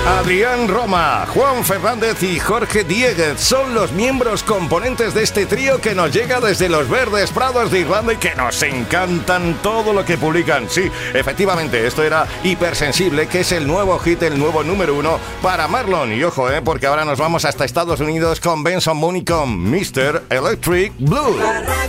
Adrián Roma, Juan Fernández y Jorge Dieguez son los miembros componentes de este trío que nos llega desde los verdes prados de Irlanda y que nos encantan todo lo que publican. Sí, efectivamente, esto era Hipersensible, que es el nuevo hit, el nuevo número 1 para Marlon. Y ojo, porque ahora nos vamos hasta Estados Unidos con Benson Moon y con Mr. Electric Blue.